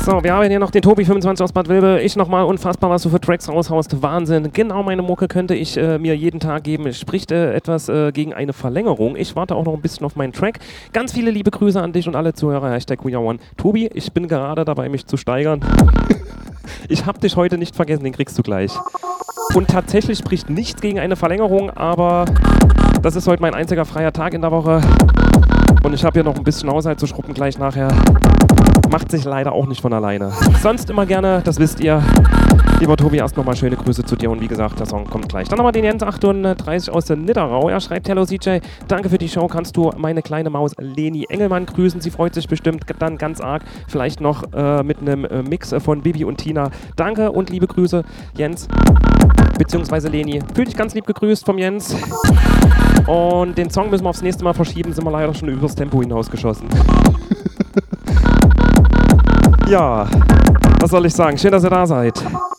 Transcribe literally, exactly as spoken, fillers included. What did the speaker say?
So, wir haben hier noch den Tobi fünfundzwanzig aus Bad Vilbel. Ich nochmal, unfassbar, was du für Tracks raushaust. Wahnsinn. Genau meine Mucke könnte ich äh, mir jeden Tag geben. Es spricht äh, etwas äh, gegen eine Verlängerung. Ich warte auch noch ein bisschen auf meinen Track. Ganz viele liebe Grüße an dich und alle Zuhörer. Hashtag We Are One. Tobi, ich bin gerade dabei, mich zu steigern. Ich hab dich heute nicht vergessen, den kriegst du gleich. Und tatsächlich spricht nichts gegen eine Verlängerung, aber das ist heute mein einziger freier Tag in der Woche. Und ich habe hier noch ein bisschen Haushalt zu schrubben gleich nachher. Macht sich leider auch nicht von alleine. Sonst immer gerne, das wisst ihr. Lieber Tobi, erst nochmal schöne Grüße zu dir und wie gesagt, der Song kommt gleich. Dann nochmal den Jens achtunddreißig aus der Nidderau. Er schreibt: Hello C J, danke für die Show. Kannst du meine kleine Maus Leni Engelmann grüßen? Sie freut sich bestimmt dann ganz arg. Vielleicht noch äh, mit einem äh, Mix von Bibi und Tina. Danke und liebe Grüße, Jens. Beziehungsweise Leni. Fühl dich ganz lieb gegrüßt vom Jens. Und den Song müssen wir aufs nächste Mal verschieben. Sind wir leider schon übers Tempo hinausgeschossen. Ja, was soll ich sagen? Schön, dass ihr da seid.